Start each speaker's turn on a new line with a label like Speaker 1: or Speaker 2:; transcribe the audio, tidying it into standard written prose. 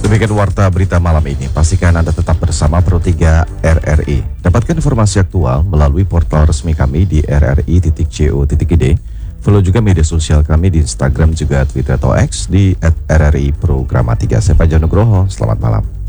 Speaker 1: Demikian warta berita malam ini. Pastikan Anda tetap bersama Pro3 RRI. Dapatkan informasi aktual melalui portal resmi kami di rri.co.id. Follow juga media sosial kami di Instagram juga Twitter atau X di @RRI Programa 3. Saya Panji Nugroho. Selamat malam.